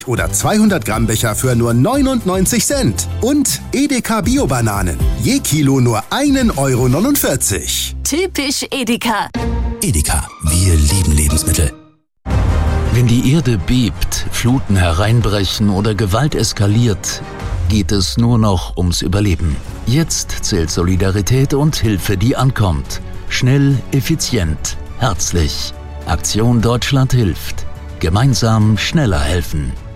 Oder 200 Gramm Becher für nur 99 Cent. Und Edeka Bio-Bananen. Je Kilo nur 1,49 €. Typisch Edeka. Edeka, wir lieben Lebensmittel. Wenn die Erde bebt, Fluten hereinbrechen oder Gewalt eskaliert, geht es nur noch ums Überleben. Jetzt zählt Solidarität und Hilfe, die ankommt. Schnell, effizient, herzlich. Aktion Deutschland hilft. Gemeinsam schneller helfen.